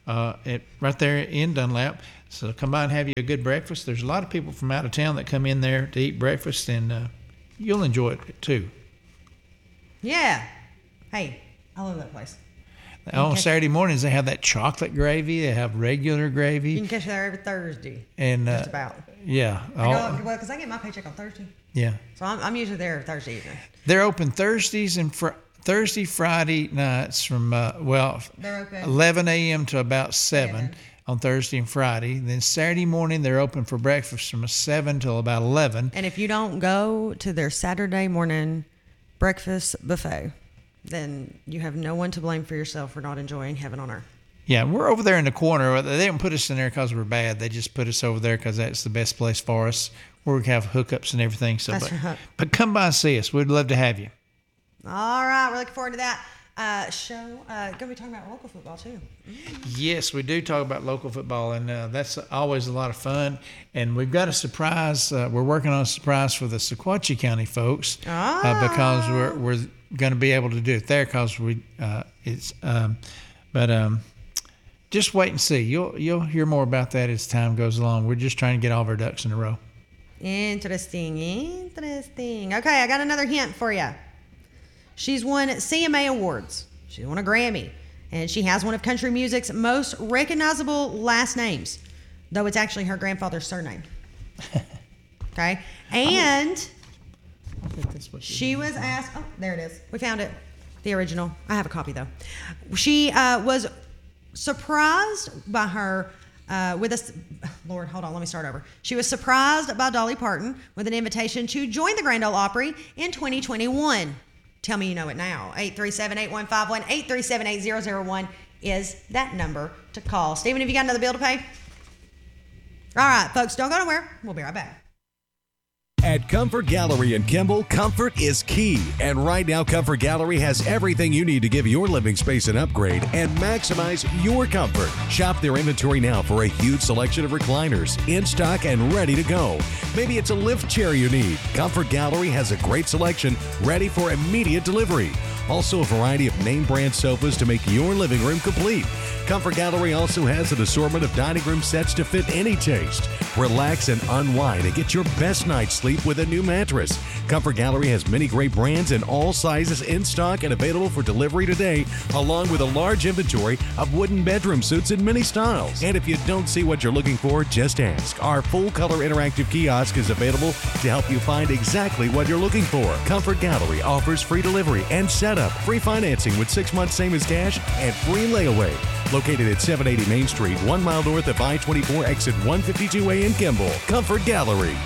in Dunlap. So come by and have you a good breakfast. There's a lot of people from out of town that come in there to eat breakfast, and you'll enjoy it too. Yeah. Hey, I love that place. On Saturday mornings, they have that chocolate gravy. They have regular gravy. You can catch there every Thursday. And just about. Yeah. Well, because I get my paycheck on Thursday. Yeah. So I'm usually there Thursday evening. They're open Thursdays and Friday nights from they're open 11 a.m. to about 7 on Thursday and Friday. Then Saturday morning they're open for breakfast from 7 till about 11. And if you don't go to their Saturday morning breakfast buffet, then you have no one to blame for yourself for not enjoying heaven on earth. Yeah, we're over there in the corner. They didn't put us in there because we're bad. They just put us over there because that's the best place for us, where we have hookups and everything. So, but come by and see us. We'd love to have you. All right, we're looking forward to that show. Going to be talking about local football too. Yes, we do talk about local football, and that's always a lot of fun. And we've got a surprise. We're working on a surprise for the Sequatchie County folks because we're going to be able to do it there because just wait and see. You'll hear more about that as time goes along. We're just trying to get all of our ducks in a row. Interesting. Okay, I got another hint for you. She's won CMA awards. She's won a Grammy. And she has one of country music's most recognizable last names, though it's actually her grandfather's surname. Okay? And she was asked... Oh, there it is. We found it. The original. I have a copy, though. She was surprised by her... Lord, hold on, let me start over. She was surprised by Dolly Parton with an invitation to join the Grand Ole Opry in 2021. Tell me you know it now. 837-8151, 837-8001 is that number to call. Stephen, have you got another bill to pay? All right, folks, don't go nowhere. We'll be right back. At Comfort Gallery in Kimball, comfort is key. And right now, Comfort Gallery has everything you need to give your living space an upgrade and maximize your comfort. Shop their inventory now for a huge selection of recliners, in stock and ready to go. Maybe it's a lift chair you need. Comfort Gallery has a great selection ready for immediate delivery. Also, a variety of name brand sofas to make your living room complete. Comfort Gallery also has an assortment of dining room sets to fit any taste. Relax and unwind and get your best night's sleep with a new mattress. Comfort Gallery has many great brands in all sizes in stock and available for delivery today, along with a large inventory of wooden bedroom suits in many styles. And if you don't see what you're looking for, just ask. Our full-color interactive kiosk is available to help you find exactly what you're looking for. Comfort Gallery offers free delivery and setup, free financing with 6 months same as cash, and free layaway. Located at 780 Main Street, 1 mile north of I-24, exit 152A in Kimball. Comfort Gallery.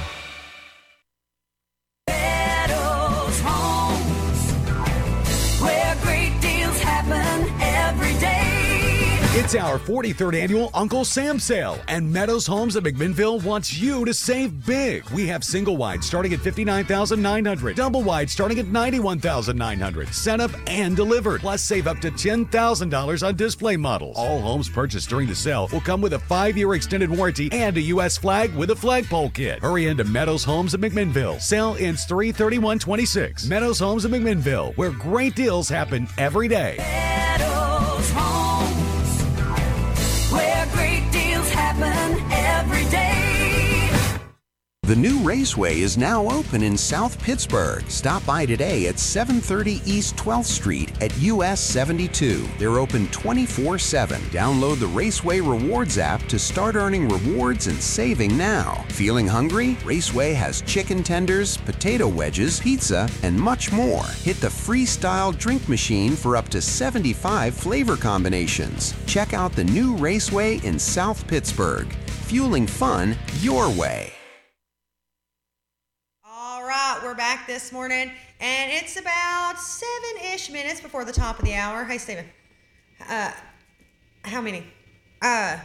Meadows Homes, where great deals happen every day. It's our 43rd annual Uncle Sam sale, and Meadows Homes of McMinnville wants you to save big. We have single wide starting at $59,900, double wide starting at $91,900, set up and delivered. Plus, save up to $10,000 on display models. All homes purchased during the sale will come with a 5-year extended warranty and a U.S. flag with a flagpole kit. Hurry into Meadows Homes of McMinnville. Sale ends 3/31/26. Meadows Homes of McMinnville, where great deals happen every day. Meadows Homes, where great deals happen every day. The new Raceway is now open in South Pittsburgh. Stop by today at 730 East 12th Street at US 72. They're open 24/7. Download the Raceway Rewards app to start earning rewards and saving now. Feeling hungry? Raceway has chicken tenders, potato wedges, pizza, and much more. Hit the Freestyle drink machine for up to 75 flavor combinations. Check out the new Raceway in South Pittsburgh. Fueling fun your way. All right, we're back this morning, and it's about 7-ish minutes before the top of the hour. Hey, Stephen. How many? Okay.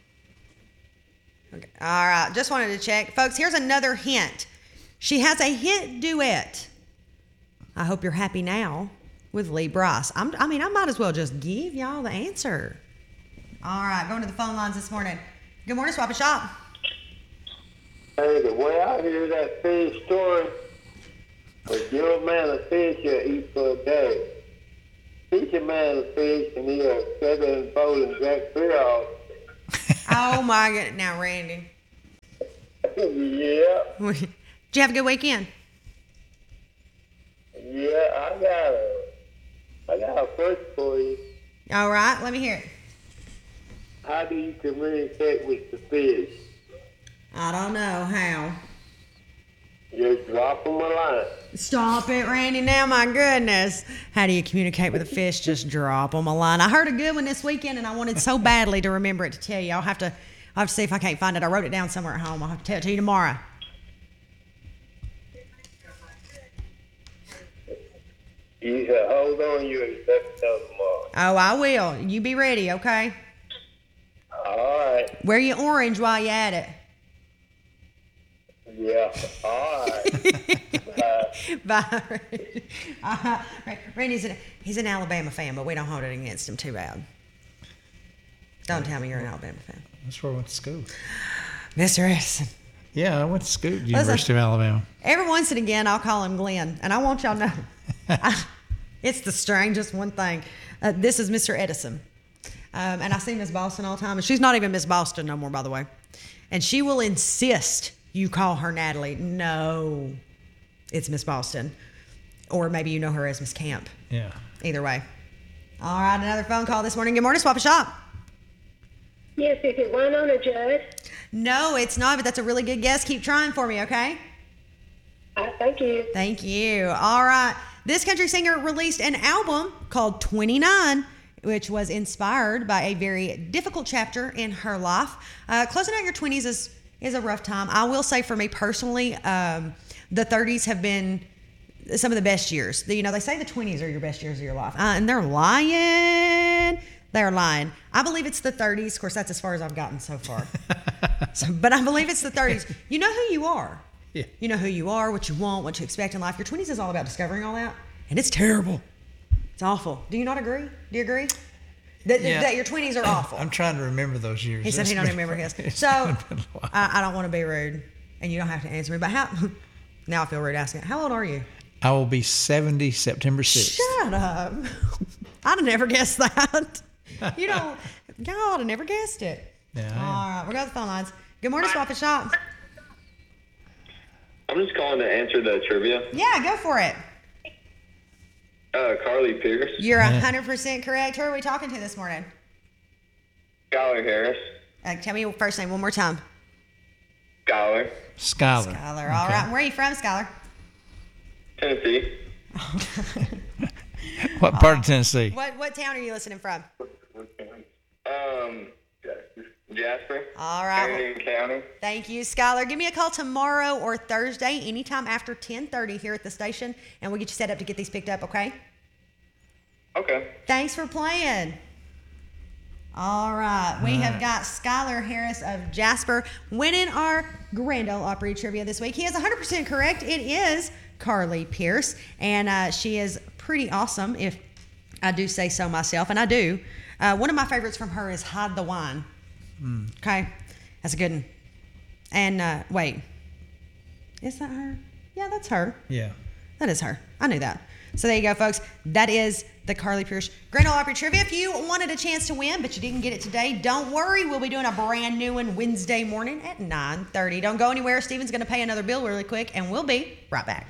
All right, just wanted to check. Folks, here's another hint. She has a hit duet. I Hope You're Happy Now with Lee Bryce. I might as well just give y'all the answer. All right, going to the phone lines this morning. Good morning, Swap and Shop. Hey, the way I hear that fish story, a give a man a fish he'll eat for a day. Teach a man a fish and he'll feather and bowl and jack fear off. Oh my God! Now, Randy. Yeah. Did you have a good weekend? Yeah, I got a question for you. All right, let me hear it. How do you communicate with the fish? I don't know how. Just drop them a line. Stop it, Randy. Now, my goodness. How do you communicate with a fish? Just drop them a line. I heard a good one this weekend, and I wanted so badly to remember it to tell you. I'll have to see if I can't find it. I wrote it down somewhere at home. I'll have to tell it to you tomorrow. You said, hold on, you expect to know tomorrow. Oh, I will. You be ready, okay? All right. Wear your orange while you're at it. Yeah, all right. Bye. Randy's he's an Alabama fan, but we don't hold it against him too bad. Don't tell me you're an Alabama fan. That's where I went to school. Mr. Edison. Yeah, I went to school at University of Alabama. Every once and again, I'll call him Glenn, and I want y'all to know. It's the strangest one thing. This is Mr. Edison. And I see Miss Boston all the time, and she's not even Miss Boston no more, by the way. And she will insist you call her Natalie. No, it's Miss Boston. Or maybe you know her as Miss Camp. Yeah. Either way. All right, another phone call this morning. Good morning, Swap and Shop. Yes, is it Winona Judd? No, it's not, but that's a really good guess. Keep trying for me, okay? Thank you. Thank you. All right. This country singer released an album called 29, which was inspired by a very difficult chapter in her life. Closing out your 20s is a rough time. I will say for me personally, the 30s have been some of the best years. They say the 20s are your best years of your life. And they're lying. They're lying. I believe it's the 30s. Of course, that's as far as I've gotten so far. But I believe it's the 30s. You know who you are. Yeah. You know who you are, what you want, what you expect in life. Your 20s is all about discovering all that. And it's terrible. It's awful. Do you not agree? Do you agree? That your 20s are awful. I'm trying to remember those years. He said he don't remember his. So I don't want to be rude, and you don't have to answer me. But now I feel rude asking. How old are you? I will be 70 September 6th. Shut up. I'd have never guessed that. God, I never guessed it. Yeah. All right, we're going to the phone lines. Good morning, Swap and Shop. I'm just calling to answer the trivia. Yeah, go for it. Carly Pierce. You're 100% correct. Who are we talking to this morning? Skylar Harris. Tell me your first name one more time. Skylar. Skylar. All right. Where are you from, Skylar? Tennessee. What part of Tennessee? What town are you listening from? Jasper. All right. Marion County. Thank you, Skylar. Give me a call tomorrow or Thursday, anytime after 10:30 here at the station, and we'll get you set up to get these picked up, okay? Okay. Thanks for playing. All right. We have got Skylar Harris of Jasper winning our Grand Ole Opry trivia this week. He is 100% correct. It is Carly Pierce, and she is pretty awesome, if I do say so myself, and I do. One of my favorites from her is Hide the Wine. Okay, that's a good one. And wait, is that her? Yeah, that's her. Yeah, that is her. I knew that. So there you go, folks. That is the Carly Pierce Grand Ole Opry Trivia. If you wanted a chance to win, but you didn't get it today, don't worry. We'll be doing a brand new one Wednesday morning at 9:30. Don't go anywhere. Steven's going to pay another bill really quick, and we'll be right back.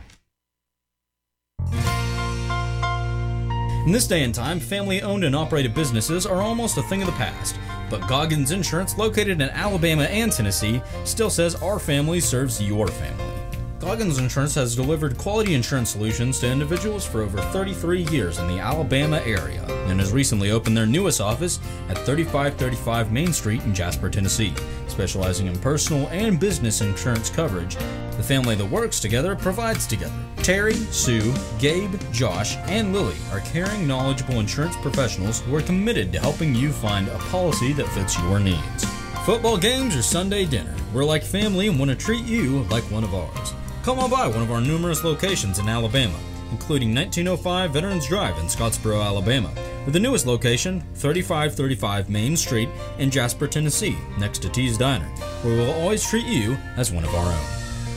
In this day and time, family-owned and operated businesses are almost a thing of the past. But Goggins Insurance, located in Alabama and Tennessee, still says our family serves your family. Goggins Insurance has delivered quality insurance solutions to individuals for over 33 years in the Alabama area and has recently opened their newest office at 3535 Main Street in Jasper, Tennessee. Specializing in personal and business insurance coverage, the family that works together provides together. Terry, Sue, Gabe, Josh, and Lily are caring, knowledgeable insurance professionals who are committed to helping you find a policy that fits your needs. Football games or Sunday dinner, we're like family and want to treat you like one of ours. Come on by one of our numerous locations in Alabama. including 1905 Veterans Drive in Scottsboro, Alabama, with the newest location, 3535 Main Street in Jasper, Tennessee, next to T's Diner, where we'll always treat you as one of our own.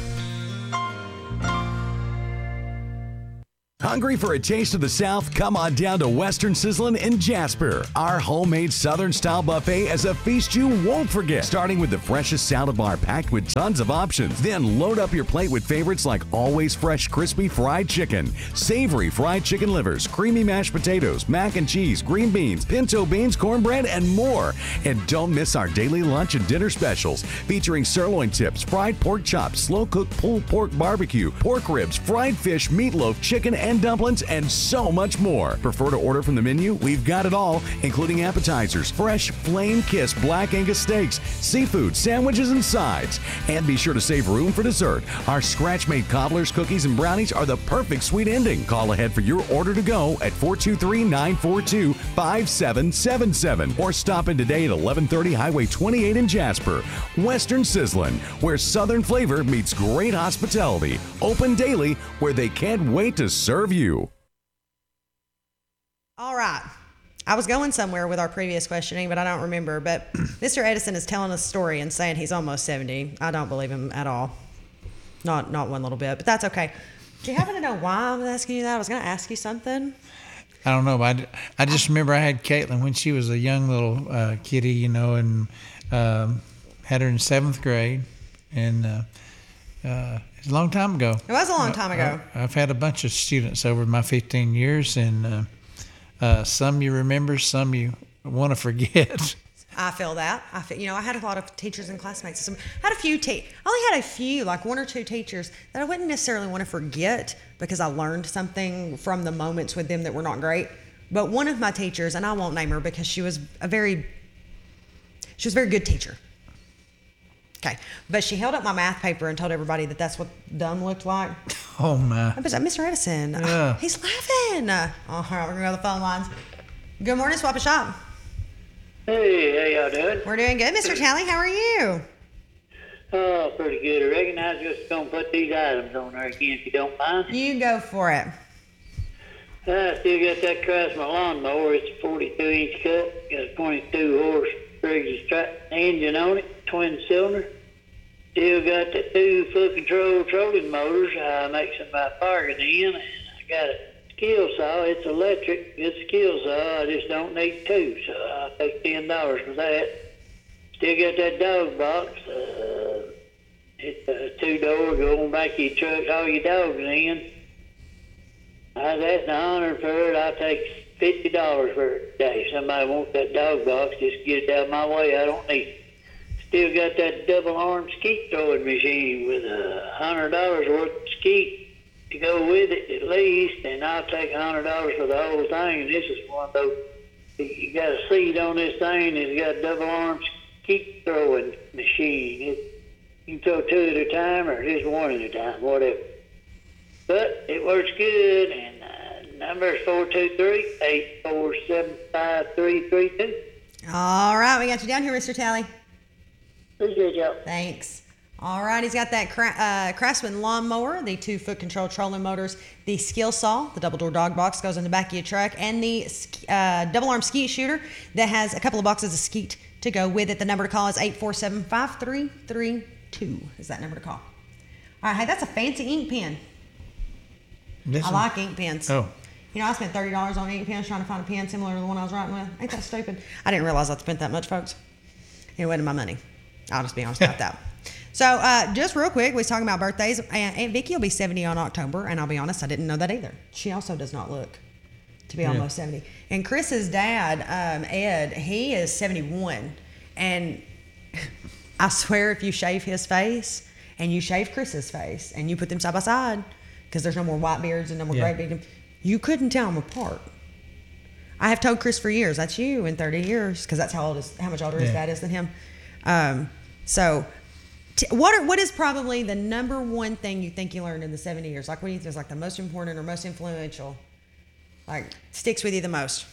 Hungry for a taste of the South? Come on down to Western Sizzlin' in Jasper. Our homemade Southern-style buffet is a feast you won't forget. Starting with the freshest salad bar packed with tons of options. Then load up your plate with favorites like always fresh crispy fried chicken, savory fried chicken livers, creamy mashed potatoes, mac and cheese, green beans, pinto beans, cornbread, and more. And don't miss our daily lunch and dinner specials featuring sirloin tips, fried pork chops, slow-cooked pulled pork barbecue, pork ribs, fried fish, meatloaf, chicken, and dumplings, and so much more. Prefer to order from the menu? We've got it all, including appetizers, fresh flame-kissed black Angus steaks, seafood, sandwiches, and sides. And be sure to save room for dessert. Our scratch-made cobblers, cookies, and brownies are the perfect sweet ending. Call ahead for your order to go at 423-942-5777 or stop in today at 1130 Highway 28 in Jasper. Western Sizzlin', where Southern flavor meets great hospitality. Open daily, where they can't wait to serve you. All right. I was going somewhere with our previous questioning, but I don't remember. But Mr. Edison is telling a story and saying he's almost 70. I don't believe him at all. Not one little bit, but that's okay. Do you happen to know why I was asking you that? I was going to ask you something. I don't know, but I just remember I had Caitlin when she was a young little kitty, you know, and had her in 7th grade. And it's a long time ago. It was a long time ago. I've had a bunch of students over my 15 years, and some you remember, some you want to forget. I feel that. I had a lot of teachers and classmates. I had a few I only had a few, like 1 or 2 teachers that I wouldn't necessarily want to forget because I learned something from the moments with them that were not great. But one of my teachers, and I won't name her because she was a very good teacher. Okay, but she held up my math paper and told everybody that that's what dumb looked like. Oh my! I was like, Mr. Edison, yeah. He's laughing. All right, we're gonna go to the phone lines. Good morning, Swap a Shop. Hey, how y'all doing? We're doing good, Mr. Talley. How are you? Oh, pretty good. I reckon I was just gonna put these items on there again, if you don't mind. You go for it. I still got that Craftsman lawnmower. It's a 42-inch cut. Got a 22-horse Briggs engine on it, twin cylinder. Still got the 2 foot control trolling motors. I make some bargain in. And I got a skill saw. It's electric. It's a skill saw. I just don't need 2, so I'll take $10 for that. Still got that dog box. It's a 2-door. Go on back to your truck, all your dogs in. I was asking $100 for it. I'll take $50 for it today. If somebody wants that dog box, just get it out of my way. I don't need it. Still got that double-arm skeet throwing machine with $100 worth of skeet to go with it at least, and I'll take $100 for the whole thing. And this is one of those, you got a seat on this thing, it's got a double-arm skeet throwing machine. You can throw 2 at a time or just 1 at a time, whatever. But it works good, and number is 423-847-5332. All right, we got you down here, Mr. Talley. Appreciate y'all. Thanks. All right, he's got that Craftsman lawnmower, the 2 foot control trolling motors, the skill saw, the double door dog box goes in the back of your truck, and the double arm skeet shooter that has a couple of boxes of skeet to go with it. The number to call is 847-5332 is that number to call. All right, hey, that's a fancy ink pen. I like ink pens. Oh. You know, I spent $30 on ink pens trying to find a pen similar to the one I was writing with. Ain't that stupid? I didn't realize I spent that much, folks. It wasn't my money. I'll just be honest about that. So, just real quick, we was talking about birthdays. Aunt Vicky will be 70 on October, and I'll be honest, I didn't know that either. She also does not look to be almost 70. And Chris's dad, Ed, he is 71. And I swear if you shave his face and you shave Chris's face and you put them side by side, because there's no more white beards and no more gray beards, you couldn't tell them apart. I have told Chris for years, that's you in 30 years, because that's how much older his dad is than him. What is probably the number one thing you think you learned in the 70 years? Like, what do you think is like the most important or most influential? Like, sticks with you the most?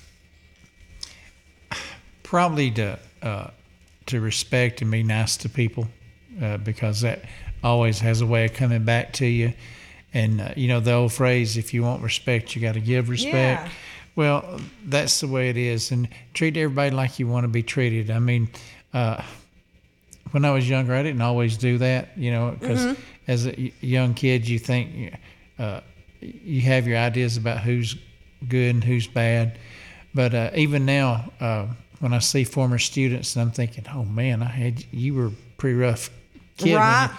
Probably to respect and be nice to people, because that always has a way of coming back to you. And you know the old phrase, if you want respect, you got to give respect. Yeah. Well, that's the way it is. And treat everybody like you want to be treated. I mean, when I was younger, I didn't always do that, you know, because as a young kid, you think you have your ideas about who's good and who's bad. But even now, when I see former students, I'm thinking, oh man, you were a pretty rough kid Right.